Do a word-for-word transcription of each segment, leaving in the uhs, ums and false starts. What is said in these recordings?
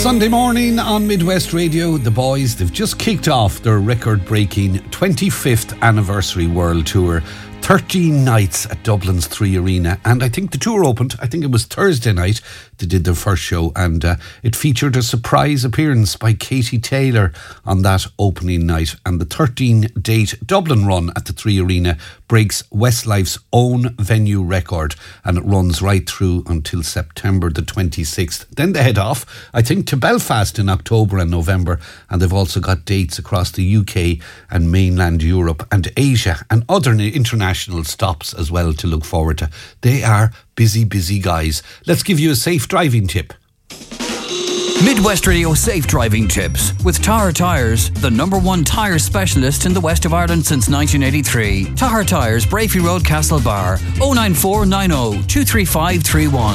Sunday morning on Midwest Radio, the boys, they've just kicked off their record-breaking twenty-fifth anniversary world tour. thirteen nights at Dublin's Three Arena, and I think the tour opened, I think it was Thursday night they did their first show, and uh, it featured a surprise appearance by Katie Taylor on that opening night. And the thirteen date Dublin run at the Three Arena breaks Westlife's own venue record, and it runs right through until September the twenty-sixth. Then they head off, I think, to Belfast in October and November, and they've also got dates across the U K and mainland Europe and Asia and other international stops as well to look forward to. They are busy, busy guys. Let's give you a safe driving tip. Midwest Radio Safe Driving Tips with Tahar Tyres, the number one tyre specialist in the west of Ireland since nineteen eighty-three. Tahar Tyres, Brafey Road, Castlebar, oh nine four nine oh two three five three one.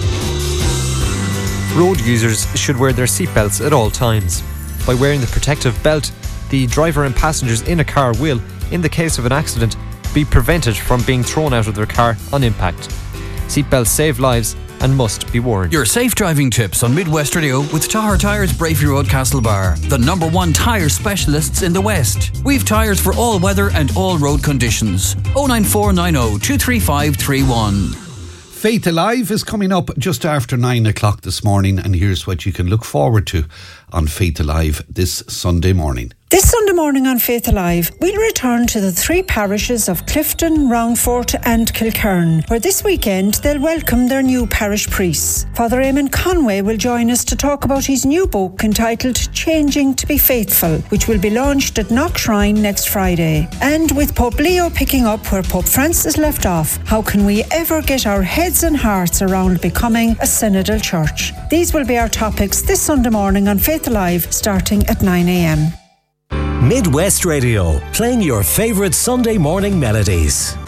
Road users should wear their seatbelts at all times. By wearing the protective belt, the driver and passengers in a car will, in the case of an accident, be prevented from being thrown out of their car on impact. Seatbelts save lives and must be worn. Your safe driving tips on Midwest Radio with Tahar Tyres, Brafey Road, Castlebar, the number one tyre specialists in the West. We've tyres for all weather and all road conditions. oh nine four nine oh two three five three one. Faith Alive is coming up just after nine o'clock this morning, and here's what you can look forward to on Faith Alive this Sunday morning. This Sunday morning on Faith Alive, we'll return to the three parishes of Clifton, Roundfort and Kilkern, where this weekend they'll welcome their new parish priests. Father Eamon Conway will join us to talk about his new book entitled Changing to be Faithful, which will be launched at Knock Shrine next Friday. And with Pope Leo picking up where Pope Francis left off, how can we ever get our heads and hearts around becoming a synodal church? These will be our topics this Sunday morning on Faith Alive, starting at nine a.m. Midwest Radio, playing your favourite Sunday morning melodies.